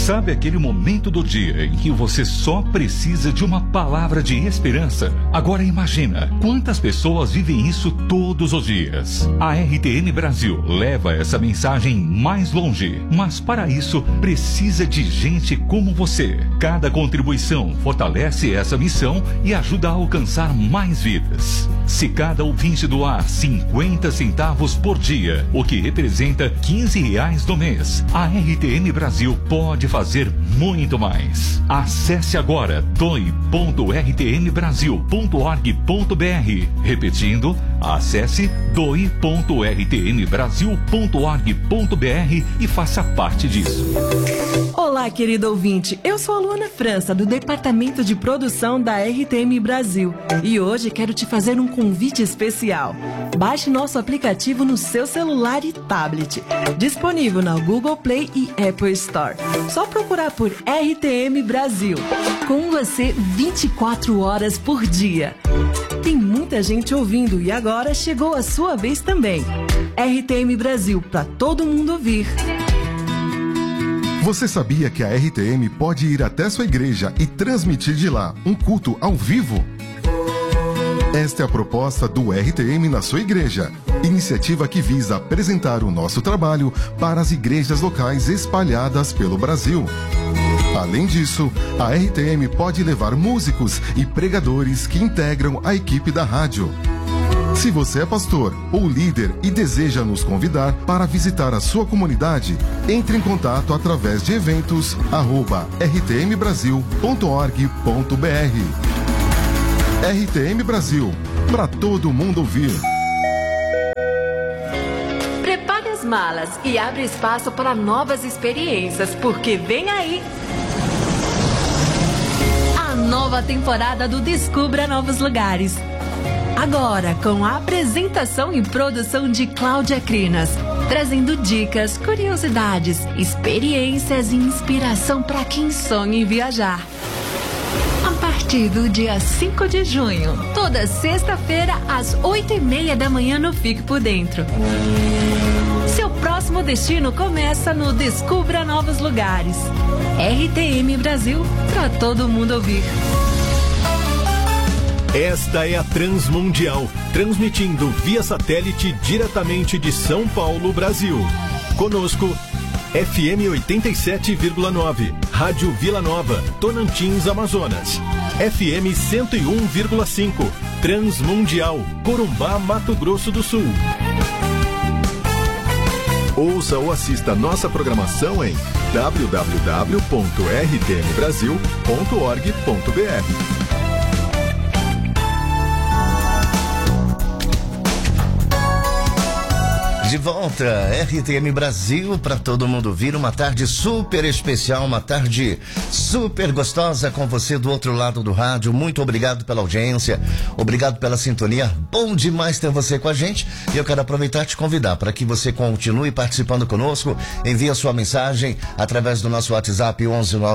Sabe aquele momento do dia em que você só precisa de uma palavra de esperança? Agora imagina quantas pessoas vivem isso todos os dias. A RTM Brasil leva essa mensagem mais longe, mas para isso precisa de gente como você. Cada contribuição fortalece essa missão e ajuda a alcançar mais vidas. Se cada ouvinte doar 50 centavos por dia, o que representa R$15 no mês, a RTM Brasil pode fazer muito mais. Acesse agora doe.rtmbrasil.org.br. Repetindo, acesse doe.rtmbrasil.org.br e faça parte disso. Olá, querido ouvinte. Eu sou a Luana França, do Departamento de Produção da RTM Brasil. E hoje quero te fazer um convite especial. Baixe nosso aplicativo no seu celular e tablet. Disponível na Google Play e Apple Store. Só procurar por RTM Brasil. Com você 24 horas por dia. Tem muita gente ouvindo e agora chegou a sua vez também. RTM Brasil, para todo mundo ouvir. Você sabia que a RTM pode ir até sua igreja e transmitir de lá um culto ao vivo? Esta é a proposta do RTM na sua igreja. Iniciativa que visa apresentar o nosso trabalho para as igrejas locais espalhadas pelo Brasil. Além disso, a RTM pode levar músicos e pregadores que integram a equipe da rádio. Se você é pastor ou líder e deseja nos convidar para visitar a sua comunidade, entre em contato através de eventos@rtmbrasil.org.br. RTM Brasil, para todo mundo ouvir. Prepare as malas e abre espaço para novas experiências, porque vem aí a nova temporada do Descubra Novos Lugares. Agora, com a apresentação e produção de Cláudia Crinas, trazendo dicas, curiosidades, experiências e inspiração para quem sonha em viajar. A partir do dia 5 de junho, toda sexta-feira, às 8h30 da manhã no Fique por Dentro. Seu próximo destino começa no Descubra Novos Lugares. RTM Brasil, para todo mundo ouvir. Esta é a Transmundial, transmitindo via satélite diretamente de São Paulo, Brasil. Conosco, FM 87,9, Rádio Vila Nova, Tonantins, Amazonas. FM 101,5, Transmundial, Corumbá, Mato Grosso do Sul. Ouça ou assista nossa programação em www.rtmbrasil.org.br. De volta, RTM Brasil, para todo mundo ouvir, uma tarde super especial, uma tarde super gostosa com você do outro lado do rádio. Muito obrigado pela audiência, obrigado pela sintonia, bom demais ter você com a gente. E eu quero aproveitar e te convidar para que você continue participando conosco. Envie a sua mensagem através do nosso WhatsApp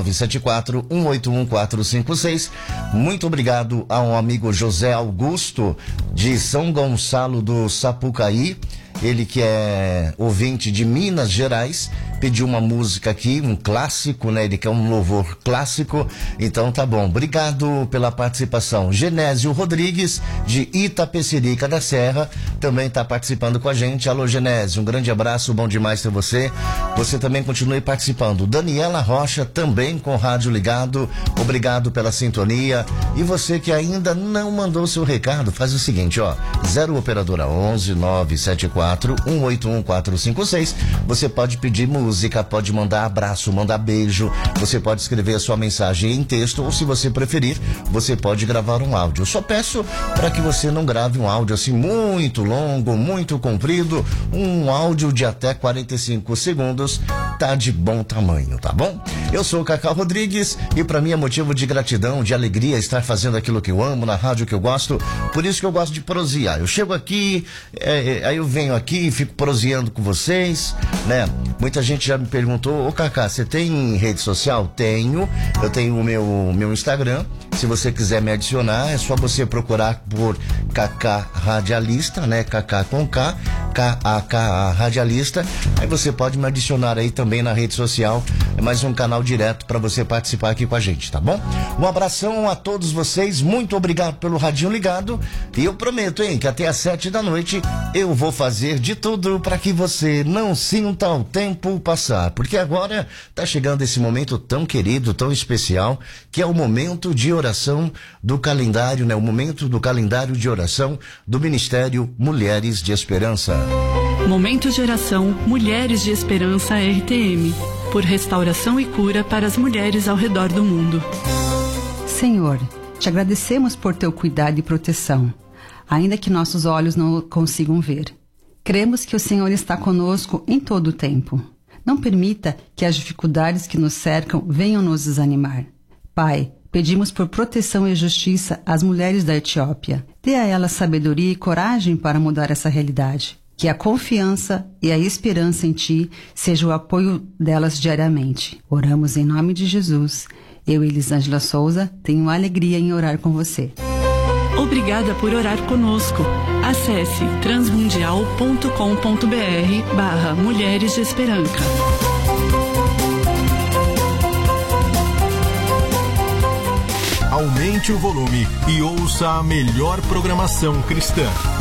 11974-181-456. Muito obrigado ao amigo José Augusto de São Gonçalo do Sapucaí. Ele que é ouvinte de Minas Gerais, pediu uma música aqui, um clássico, né? Ele quer um louvor clássico, então tá bom. Obrigado pela participação. Genésio Rodrigues, de Itapecerica da Serra, também está participando com a gente. Alô, Genésio, um grande abraço, bom demais ter você. Você também continue participando. Daniela Rocha, também com o rádio ligado, obrigado pela sintonia. E você que ainda não mandou seu recado, faz o seguinte, ó, 0 operadora 11 974 181-456. Você pode pedir música, pode mandar abraço, mandar beijo, você pode escrever a sua mensagem em texto, ou se você preferir, você pode gravar um áudio. Eu só peço para que você não grave um áudio assim muito longo, muito comprido, um áudio de até 45 segundos, tá de bom tamanho, tá bom? Eu sou o Cacá Rodrigues e para mim é motivo de gratidão, de alegria estar fazendo aquilo que eu amo, na rádio que eu gosto, por isso que eu gosto de prosear. Eu chego aqui, aí eu venho aqui e fico proseando com vocês, né? Muita gente já me perguntou, ô Cacá, você tem rede social? Tenho, eu tenho o meu Instagram. Se você quiser me adicionar, é só você procurar por Cacá Radialista, né? Cacá com K, K-A-K-A Radialista. Aí você pode me adicionar aí também na rede social, é mais um canal direto para você participar aqui com a gente, tá bom? Um abração a todos vocês, muito obrigado pelo radinho ligado, e eu prometo, que até às 7 da noite eu vou fazer de tudo para que você não sinta o tempo passar, porque agora tá chegando esse momento tão querido, tão especial, que é o momento de oração do calendário, né? O momento do calendário de oração do Ministério Mulheres de Esperança. Momento de oração Mulheres de Esperança RTM, por restauração e cura para as mulheres ao redor do mundo. Senhor, te agradecemos por teu cuidado e proteção, ainda que nossos olhos não o consigam ver. Cremos que o Senhor está conosco em todo o tempo. Não permita que as dificuldades que nos cercam venham nos desanimar. Pai, pedimos por proteção e justiça às mulheres da Etiópia. Dê a elas sabedoria e coragem para mudar essa realidade. Que a confiança e a esperança em Ti seja o apoio delas diariamente. Oramos em nome de Jesus. Eu, Elisângela Souza, tenho alegria em orar com você. Obrigada por orar conosco. Acesse transmundial.com.br/Mulheres de Esperança. Aumente o volume e ouça a melhor programação cristã.